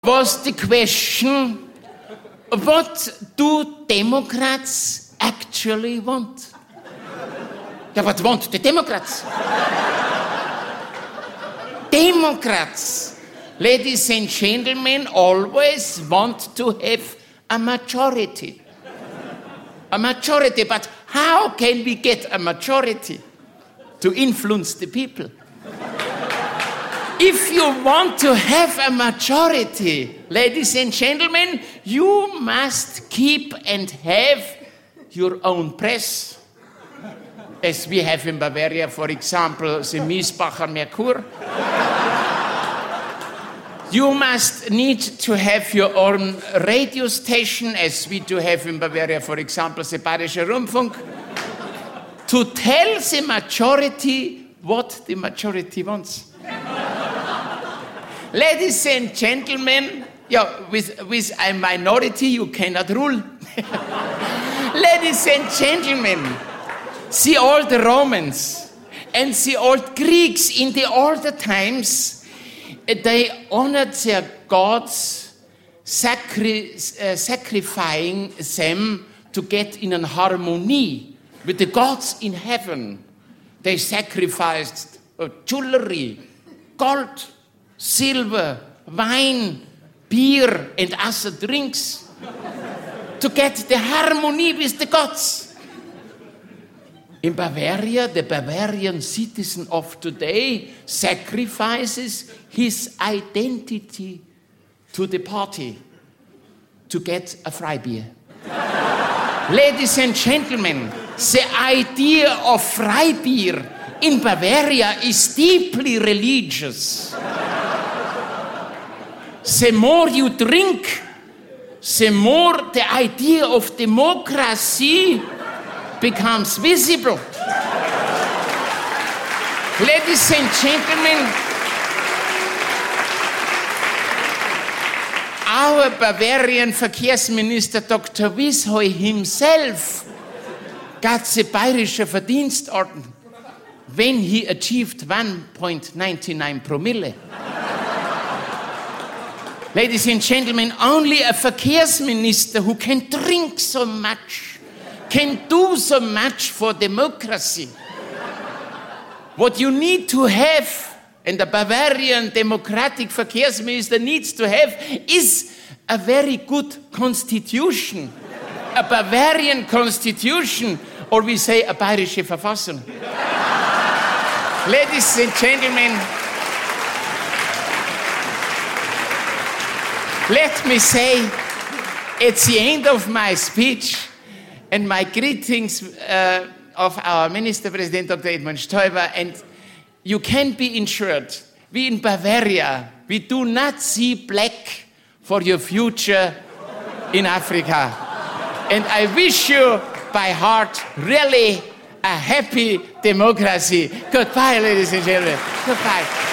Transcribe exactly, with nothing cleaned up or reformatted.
was the question, what do Democrats actually want? Yeah, what want the Democrats? Democrats, ladies and gentlemen, always want to have a majority. A majority, but how can we get a majority to influence the people? If you want to have a majority, ladies and gentlemen, you must keep and have your own press. As we have in Bavaria, for example, the Miesbacher Merkur. You must need to have your own radio station, as we do have in Bavaria, for example, the Bayerischer Rundfunk, to tell the majority what the majority wants. Ladies and gentlemen, yeah, with, with a minority you cannot rule. Ladies and gentlemen, the old Romans and the old Greeks in the older times, they honored their gods, sacri- uh, sacrificing them to get in an harmony with the gods in heaven. They sacrificed uh, jewelry, gold, silver, wine, beer, and other drinks to get the harmony with the gods. In Bavaria, the Bavarian citizen of today sacrifices his identity to the party to get a Freibier. Ladies and gentlemen, the idea of Freibier in Bavaria is deeply religious. The more you drink, the more the idea of democracy becomes visible. Ladies and gentlemen, our Bavarian Verkehrsminister Doctor Wissoy himself got the Bayerischer Verdienstorden when he achieved one point nine nine promille. Ladies and gentlemen, only a Verkehrsminister who can drink so much can do so much for democracy. What you need to have, and the Bavarian Democratic Verkehrsminister needs to have, is a very good constitution. A Bavarian constitution, or we say a Bayerische Verfassung. Ladies and gentlemen, let me say at the end of my speech, and my greetings uh, of our Minister President Doctor Edmund Stoiber, and you can be ensured, we in Bavaria, we do not see black for your future in Africa. And I wish you by heart really a happy democracy. Goodbye, ladies and gentlemen. Goodbye.